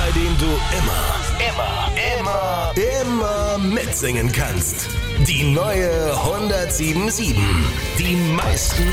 bei dem du immer mitsingen kannst. Die neue 107.7. Die meisten